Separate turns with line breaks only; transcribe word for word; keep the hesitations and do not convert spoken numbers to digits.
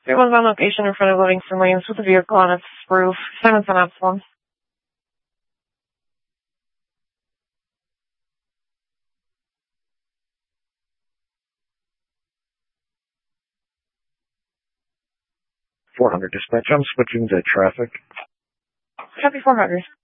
three one one location in front of Livingston Lanes with a vehicle on its roof. Silence on Absalom.
four hundred dispatch, I'm switching to traffic.
Copy four hundred.